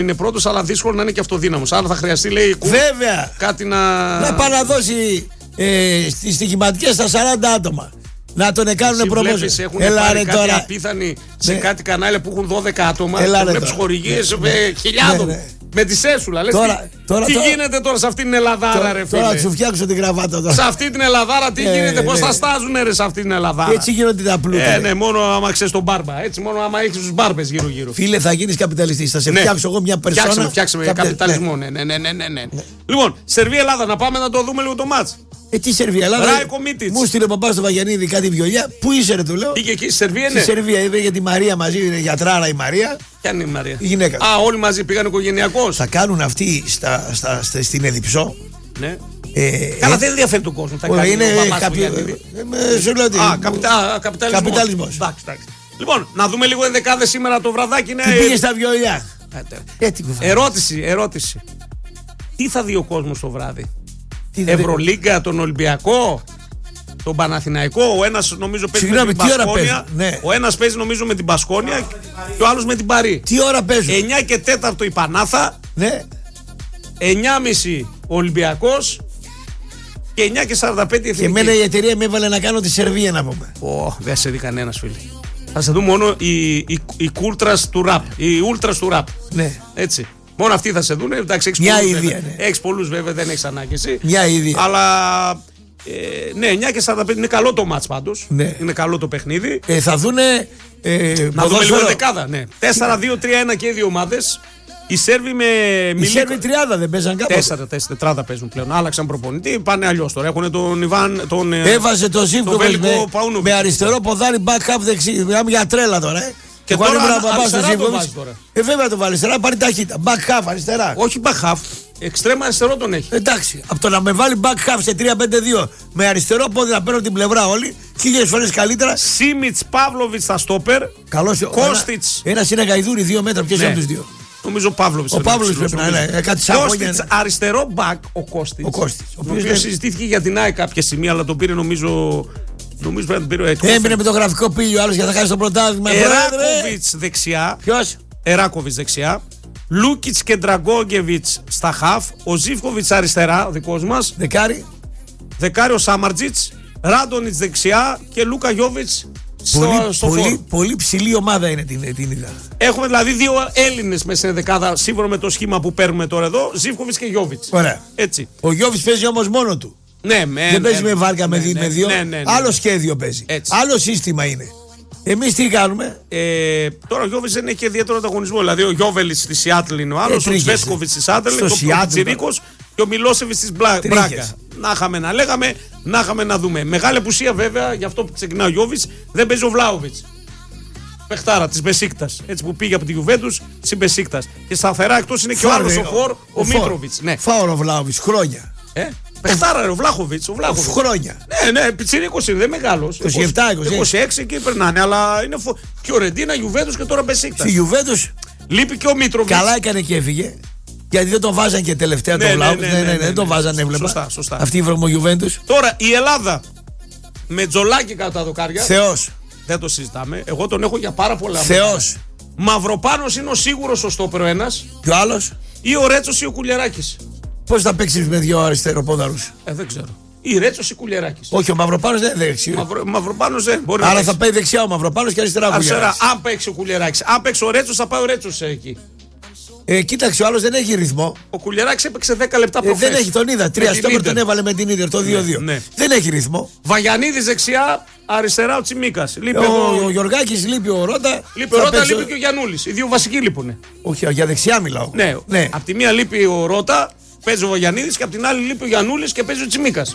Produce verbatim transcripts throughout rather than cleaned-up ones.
είναι πρώτος, αλλά δύσκολο να είναι και αυτοδύναμος. Άρα θα χρειαστεί, λέει, Κουρ, βέβαια, κάτι να. Να πάει να δώσει ε, στις στοιχηματικές στα σαράντα άτομα. Να τον κάνουν προμόσεις. Έχουν Έλα, πάρει κάτι τώρα. Απίθανοι σε ναι. κάτι κανάλια που έχουν δώδεκα άτομα. Έλα, και βλέπεις χορηγίες ναι. χιλιάδων. Ναι, ναι. Με τη σέσουλα. Λες, τώρα, τι τώρα, τι τώρα, γίνεται τώρα σε αυτή την Ελλαδάρα, τώρα, ρε φίλε. Τώρα σου φτιάξω την κραβάτα τώρα. Σε αυτή την Ελλαδάρα τι ε, γίνεται, πώς ναι. θα στάζουν ρε σε αυτή την Ελλαδάρα. Έτσι γίνονται τα πλούτα. Ε, ναι, μόνο άμα ξέρεις τον μπάρμπα. Έτσι, μόνο άμα έχεις τους μπάρμπες γύρω-γύρω. Φίλε, θα γίνεις καπιταλιστής. Θα σε ναι. φτιάξω εγώ μια περσόνα. Φτιάξαμε, φτιάξαμε Καπι... καπιταλισμό. Ναι, ναι, ναι, ναι, ναι, ναι. Λοιπόν, Σερβία-Ελλάδα, να πάμε να το δούμε λίγο το μάτς. Ε, τι Σερβία, Ελλάδα. Μου στείλε ο παπάς στο Βαγιανίδη κάτι βιολιά. Πού είσαι, ρε, του λέω. Πήγε εκεί στη Σερβία, ναι. Στη Σερβία, είπε για τη Μαρία μαζί, είναι γιατράρα η Μαρία. Ποια είναι η Μαρία. Η γυναίκα. Α, όλοι μαζί πήγαν οικογενειακώς. Θα κάνουν αυτοί στα, στα, στα, στην Εδιψό. Ναι. Ε, Καλά, ε, δεν ενδιαφέρει τον κόσμο. Θα ο, κάνει είναι κάποιο. Α, καπιταλισμό. Λοιπόν, να δούμε λίγο ενδεκάδες σήμερα το βραδάκι. Τι πήγε στα βιολιά. Ερώτηση, ερώτηση. Τι θα δει ο κόσμος το βράδυ. Ευρωλίγκα, τον Ολυμπιακό, τον Παναθηναϊκό. Ο ένας νομίζω παίζει Συγγνώμη, με την Πασκόνια. Ναι. Ο ένας παίζει νομίζω με την Πασκόνια και ο άλλος με την Παρί. Τι ώρα παίζουν. εννιά και τέσσερα η Πανάθα. Ναι. εννιά και μισή ο Ολυμπιακός. Και εννιά και σαράντα πέντε η Εθνική. Και εμένα η εταιρεία με έβαλε να κάνω τη Σερβία, να πούμε. Ω, δεν σε δει κανένας, φίλε. Θα σε δουν μόνο οι, οι, οι κούλτρας του ραπ. Οι ούλτρας του ραπ. Ναι. Έτσι. Μόνο αυτοί θα σε δουν. Εντάξει, έχεις μια πολλούς, ίδια. Ναι. Έχεις πολλούς βέβαια, δεν έχεις ανάγκη εσύ. Μια ίδια. Αλλά ε, ναι, εννιά και σαράντα πέντε είναι καλό το μάτς πάντως. Ναι. Είναι καλό το παιχνίδι. Ε, θα δούνε. Ε, να δούμε λίγο δεκάδα. Ναι. τέσσερα δύο τρία ένα και οι δύο ομάδες. Οι Σέρβοι με. Οι Σέρβοι τριάδα δεν παίζαν κάποτε. Τέσσερα, τέσσερα, τετράδα παίζουν πλέον. Άλλαξαν προπονητή, πάνε αλλιώς τώρα. Έχουν τον Ιβάν. Τον, Έβαζε τον Ζίβκοβιτς με, με αριστερό ποδάρι back half δεξί. Μιλάμε για τρέλα τώρα. Ε. Και τώρα αριστερά το βάζει τώρα. Ε, βέβαια το βάλει αριστερά, πάρει ταχύτητα. Back half αριστερά. Όχι back half. Εξτρέμα αριστερό τον έχει. Εντάξει. Από το να με βάλει back half σε τρία πέντε δύο με αριστερό πόδι να παίρνω την πλευρά όλοι, χίλιες φορές καλύτερα. Σίμιτς Παύλοβιτς στα στόπερ. Καλός. Κώστιτς. Ένα είναι Γαϊδούρη, δύο μέτρα. Ποιος είναι από τους δύο. Νομίζω ο Παύλοβιτς. Ο Παύλοβιτς πρέπει να είναι. Κώστιτς αριστερό back ο Κώστιτς. Ο Κώστιτς. Ο οποίος συζητήθηκε για την ΑΕΚ κάποια στιγμή, αλλά τον πήρε νομίζω. Νομίζω πρέπει να τον πήρε ο Έμεινε με το γραφικό πύλιο άλλο για να χάσει το πρωτάθλημα. Εράκοβιτς δεξιά. Ποιος? Εράκοβιτς δεξιά. Λούκιτς και Ντραγκόγκεβιτς στα χαφ. Ο Ζίβκοβιτς αριστερά, ο δικός μας. Δεκάρι. Δεκάρι ο Σάμαρτζιτς. Ράντονιτς δεξιά και Λούκα Γιόβιτς στο, πολύ, στο πολύ, φόρ. Πολύ ψηλή ομάδα είναι την, την είδα. Έχουμε δηλαδή δύο Έλληνες μέσα στην δεκάδα, σύμφωνα με το σχήμα που παίρνουμε τώρα εδώ. Ζίβκοβιτς και Γιόβιτς. Ωραία. Έτσι. Ο Γιόβιτς παίζει όμως μόνο του. Ναι, με, δεν παίζει ναι, με βάρκα ναι, με, ναι, με δύο. Ναι, ναι, ναι, ναι. Άλλο σχέδιο παίζει. Έτσι. Άλλο σύστημα είναι. Εμείς τι κάνουμε. Ε, τώρα ο Γιόβιτς δεν έχει ιδιαίτερο ανταγωνισμό. Δηλαδή ο Γιόβελης στη Σιάτλ είναι ο άλλος, ο Σβέτκοβιτς στη Σιάτλ, ο Τσιρίκος και ο Μιλόσεβιτς της Μπράγκα. Να είχαμε να λέγαμε, να είχαμε να δούμε. Μεγάλη απουσία βέβαια, γι' αυτό που ξεκινά ο Γιόβιτς, δεν παίζει ο Βλάοβιτς. Πεχτάρα τη Μπεσίκτας. Έτσι που πήγε από τη Γιουβέντους στην Μπεσίκτας. Και σταθερά εκτός είναι και ο άλλος ο Φορ, ο Μίτροβιτς. Ναι. Φάω ο Βλάοβιτς χρόνια. Ε? Πεχτάρα, ο Βλάχοβιτς. Ο Βλάχοβιτς. Χρόνια. Ναι, ναι, πιτσιρίκος είναι, δεν μεγάλος. είκοσι επτά είκοσι έξι. είκοσι έξι εκεί περνάνε, αλλά είναι φο... και ο Ρεντίνα, Γιουβέντους και τώρα Μπεσίκτας. Στη Γιουβέντους. Λείπει και ο Μίτροβιτς. Καλά έκανε και έφυγε. Γιατί δεν τον βάζαν και τελευταία ναι, τον ναι, Βλάοβιτς. ναι, Ναι, ναι, ναι, δεν τον βάζαν, έβλεπα. Σωστά, σωστά. Αυτή η βρωμογιουβέντους. Τώρα η Ελλάδα με Τζολάκι κατά τα δοκάρια. Θεός. Δεν το συζητάμε. Εγώ τον έχω για πάρα πολλά. Θεός. Μαυροπάνος είναι ο σίγουρος ο στόπερο ένας. Και ο άλλος. Ή ο Ρέτσος ή ο Κουλιεράκης. Πώς θα παίξεις με δύο αριστεροπόδαρους. Ε, δεν ξέρω. Ή Ρέτσος ή Κουλιεράκης. Όχι, ο Μαυροπάνος δεν είναι δεξί. Μαυρο, Μαυροπάνος δεν μπορεί. Άρα να θα πάει δεξιά ο Μαυροπάνος και αριστερά ο Κουλιεράκης. Αν παίξει ο Κουλιεράκης. Αν παίξει ο Ρέτσος θα πάει ο Ρέτσος εκεί. Ε, κοίταξε, ο άλλος δεν έχει ρυθμό. Ο Κουλιεράκης έπαιξε δέκα λεπτά προχθές. Ε, δεν έχει, τον είδα. Τρία στόπερ τον έβαλε με την ίδια το δύο δύο. Ναι, ναι. Δεν έχει ρυθμό. Βαγιανίδης δεξιά, αριστερά ο Τσιμίκας. Ο, ο, ο Γιωργάκης λείπει, ο Ρότα. Λείπει ο Ρότα, παίξει... λείπει και ο Γιαννούλης. Οι δύο βασικοί λείπουνε. Όχι, για δεξιά μιλάω. Ναι, ναι. Απ' τη μία λείπει ο Ρότα, παίζει ο Βαγιανίδης και απ' την άλλη λείπει ο Γιαννούλης και παίζει ο Τσιμίκας.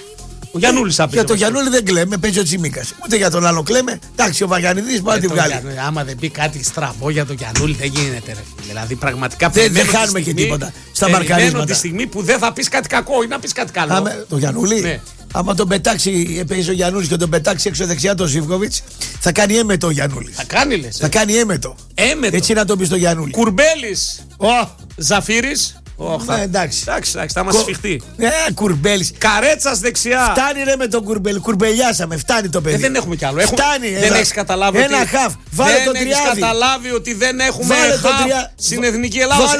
Ο Γιαννούλης θα Για τον Γιαννούλη δεν κλαίμε, παίζει ο Τσιμίκας. Ούτε για τον άλλο κλαίμε. Εντάξει, ο Βαγιανίδης μπορεί να τη βγάλει. Γιαννούλη, άμα δεν πει κάτι στραβό για τον Γιαννούλη, δεν γίνεται. Ρε. Δηλαδή, πραγματικά δεν, δεν χάνουμε και τίποτα στα μαρκαρίσματα. Τη στιγμή που δεν θα πει κάτι κακό ή να πει κάτι καλό. Άμε, το Γιαννούλη, ναι. Άμα τον πετάξει, παίζει ο Γιαννούλης και τον πετάξει έξω δεξιά τον Ζίβκοβιτς, θα κάνει έμετο ο Γιαννούλης. Θα κάνει, λες. Θα κάνει έμετο. Έμετο. Έτσι να το πει στο Γιαννούλη. Κουρμπέλης. Oh. Ζαφύρης. Oh, ναι, εντάξει. Εντάξει, εντάξει, θα μας Κο... σφιχτεί. Ε, Κουρμπέλης. Καρέτσας δεξιά. Φτάνει ρε με τον Κουρμπέλη. Κουρμπελιάσαμε. Φτάνει το παιδί. Ε, δεν έχουμε κι άλλο. Έχουμε... Φτάνει. Δεν έχεις καταλάβει ένα ότι... χαφ. Βάλε δεν τον έχεις Τριάβη. καταλάβει ότι δεν έχουμε Βάλε χαφ τρια... στην Εθνική Ελλάδα.